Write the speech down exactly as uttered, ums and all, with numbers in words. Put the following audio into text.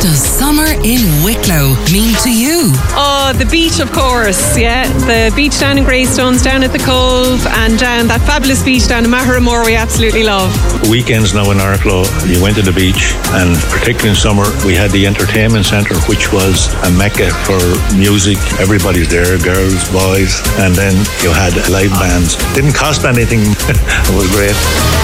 does summer in Wicklow mean to you? Oh, the beach, of course, yeah. The beach down in Greystones, down at the Cove, and down that fabulous beach down in Maharamore we absolutely love. Weekends now in Arklow, you went to the beach, and particularly in summer, we had the entertainment centre, which was a mecca for music. Everybody's there, girls, boys, and then you had live bands. Didn't cost anything. It was great.